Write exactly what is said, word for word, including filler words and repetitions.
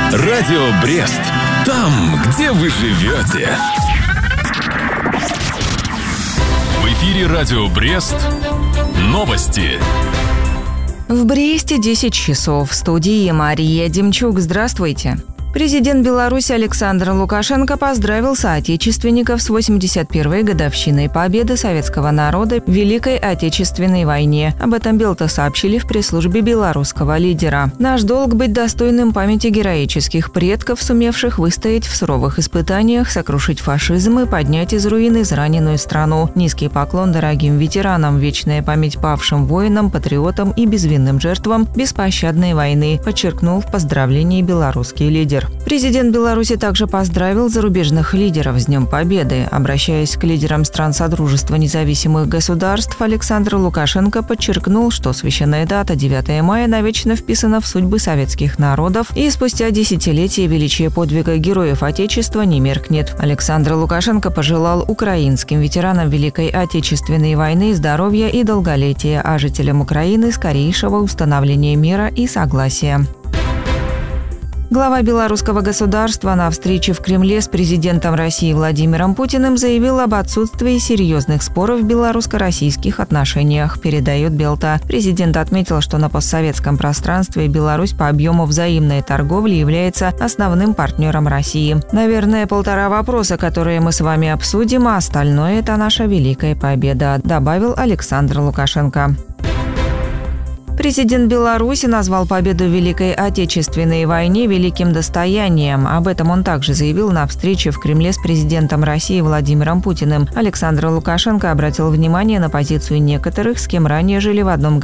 Радио Брест. Там, где вы живете. В эфире Радио Брест. Новости. В Бресте десять часов. В студии Мария Демчук. Здравствуйте. Президент Беларуси Александр Лукашенко поздравил соотечественников с восемьдесят первой годовщиной победы советского народа в Великой Отечественной войне. Об этом Белта сообщили в пресс-службе белорусского лидера. «Наш долг быть достойным памяти героических предков, сумевших выстоять в суровых испытаниях, сокрушить фашизм и поднять из руин израненную страну. Низкий поклон дорогим ветеранам, вечная память павшим воинам, патриотам и безвинным жертвам беспощадной войны», подчеркнул в поздравлении белорусский лидер. Президент Беларуси также поздравил зарубежных лидеров с Днем Победы. Обращаясь к лидерам стран Содружества независимых государств, Александр Лукашенко подчеркнул, что священная дата девятое мая навечно вписана в судьбы советских народов, и спустя десятилетия величие подвига героев Отечества не меркнет. Александр Лукашенко пожелал украинским ветеранам Великой Отечественной войны здоровья и долголетия, а жителям Украины скорейшего установления мира и согласия. Глава белорусского государства на встрече в Кремле с президентом России Владимиром Путиным заявил об отсутствии серьезных споров в белорусско-российских отношениях, передает Белта. Президент отметил, что на постсоветском пространстве Беларусь по объему взаимной торговли является основным партнером России. «Наверное, полтора вопроса, которые мы с вами обсудим, а остальное – это наша великая победа», добавил Александр Лукашенко. Президент Беларуси назвал победу в Великой Отечественной войне великим достоянием. Об этом он также заявил на встрече в Кремле с президентом России Владимиром Путиным. Александр Лукашенко обратил внимание на позицию некоторых, с кем ранее жили в одном